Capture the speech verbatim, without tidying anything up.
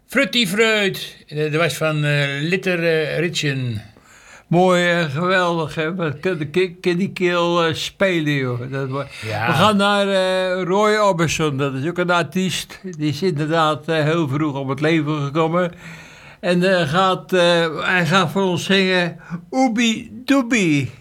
Fruity Fruit. Dat was van uh, Litter uh, Ritchen. Mooi en geweldig, hè. Wat kan die keel uh, spelen, joh. Dat, ja. We gaan naar uh, Roy Orbison. Dat is ook een artiest. Die is inderdaad uh, heel vroeg op het leven gekomen. En uh, gaat, uh, hij gaat voor ons zingen Oobie Doobie.